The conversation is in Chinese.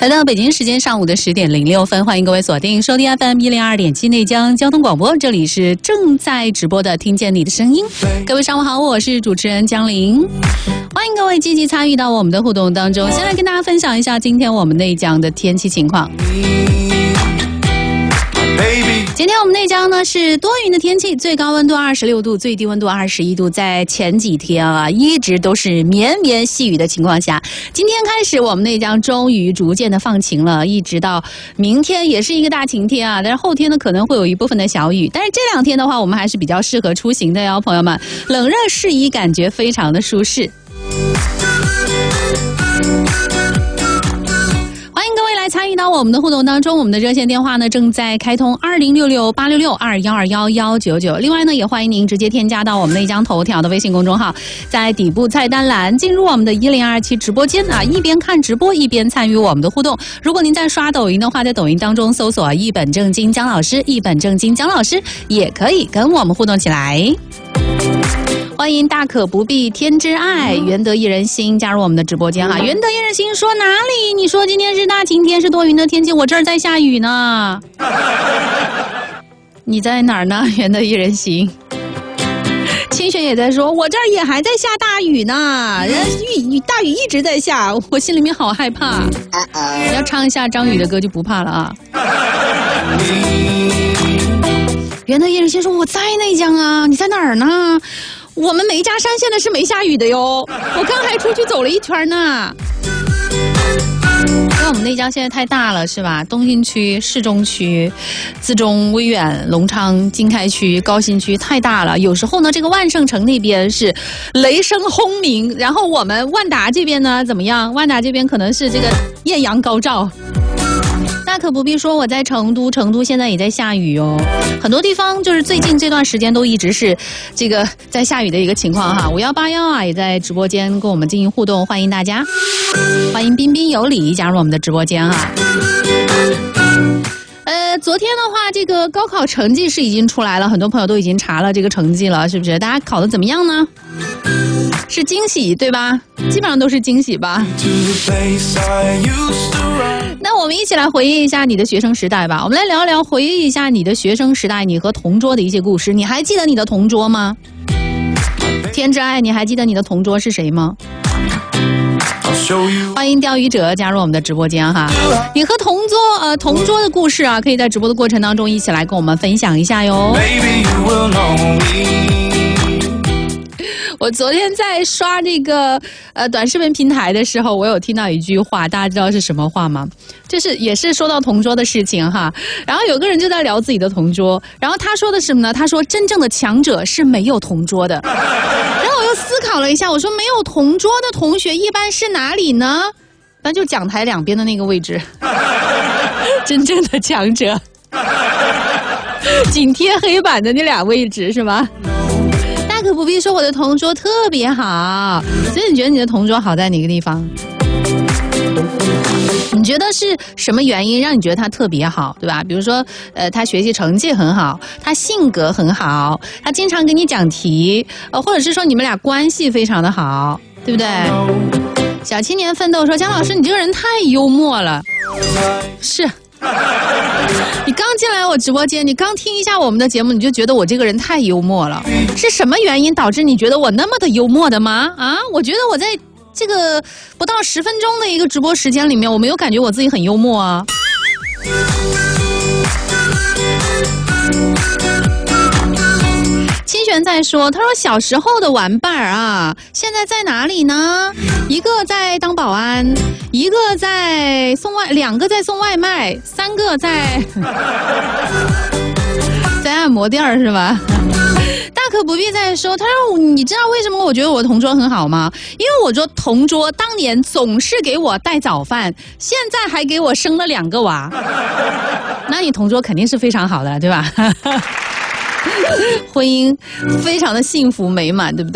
来到北京时间上午的10点06分，欢迎各位锁定收听 FM102.7内江交通广播，这里是正在直播的听见你的声音。各位上午好，我是主持人江玲，欢迎各位积极参与到我们的互动当中。先来跟大家分享一下今天我们内江的天气情况。今天我们内江呢是多云的天气，最高温度26度，最低温度21度。在前几天啊，一直都是绵绵细雨的情况下，今天开始我们内江终于逐渐的放晴了，一直到明天也是一个大晴天啊。但是后天呢可能会有一部分的小雨，但是这2天的话，我们还是比较适合出行的哟，朋友们，冷热适宜，感觉非常的舒适。参与到我们的互动当中，我们的热线电话呢正在开通2066-866-2121-199。另外呢，也欢迎您直接添加到我们内江头条的微信公众号，在底部菜单栏进入我们的1027直播间啊，一边看直播一边参与我们的互动。如果您在刷抖音的话，在抖音当中搜索一本正经姜老师，一本正经姜老师，也可以跟我们互动起来。欢迎大可不必天之爱，缘得一人心加入我们的直播间哈。缘得一人心说哪里？你说今天是大晴天，是多云的天气，我这儿在下雨呢。你在哪儿呢？缘得一人心。清玄也在说，我这儿也还在下大雨呢，大雨一直在下，我心里面好害怕。要唱一下张宇的歌就不怕了啊。缘得一人心说，我在内江啊，你在哪儿呢？我们梅家山现在是没下雨的哟，我刚还出去走了一圈呢。因为我们内江现在太大了，是吧？东新区、市中区、资中、威远、隆昌、经开区、高新区太大了。有时候呢，这个万盛城那边是雷声轰鸣，然后我们万达这边呢怎么样？万达这边可能是这个艳阳高照。大可不必说，我在成都，成都现在也在下雨哦。很多地方就是最近这段时间都一直是这个在下雨的一个情况哈。5181啊也在直播间跟我们进行互动，欢迎大家，欢迎彬彬有礼加入我们的直播间哈。昨天的话，这个高考成绩是已经出来了，很多朋友都已经查了这个成绩了，是不是？大家考得怎么样呢？是惊喜对吧？基本上都是惊喜吧。那我们一起来回忆一下你的学生时代吧。我们来聊聊，回忆一下你的学生时代，你和同桌的一些故事。你还记得你的同桌吗？天之爱，你还记得你的同桌是谁吗？欢迎钓鱼者加入我们的直播间哈。你和同桌的故事啊，可以在直播的过程当中一起来跟我们分享一下哟。我昨天在刷这个短视频平台的时候，我有听到一句话，大家知道是什么话吗？就是也是说到同桌的事情哈。然后有个人就在聊自己的同桌，然后他说的是什么呢？他说真正的强者是没有同桌的。然后我又思考了一下，我说没有同桌的同学一般是哪里呢？那就讲台两边的那个位置。真正的强者，紧贴黑板的那俩位置是吧？大可不必说我的同桌特别好，所以你觉得你的同桌好在哪个地方？你觉得是什么原因让你觉得他特别好，对吧？比如说他学习成绩很好，他性格很好，他经常给你讲题，或者是说你们俩关系非常的好，对不对？小青年奋斗说，姜老师你这个人太幽默了。是你刚进来我直播间，你刚听一下我们的节目，你就觉得我这个人太幽默了。是什么原因导致你觉得我那么的幽默的吗？啊，我觉得我在这个不到10分钟的一个直播时间里面，我没有感觉我自己很幽默啊。清玄在说，他说小时候的玩伴啊，现在在哪里呢？一个在当保安，一个在送外，2个在送外卖，3个在在按摩店是吧？大可不必再说，他说你知道为什么我觉得我同桌很好吗？因为我说同桌当年总是给我带早饭，现在还给我生了2个娃。那你同桌肯定是非常好的，对吧？婚姻非常的幸福美满，对不对？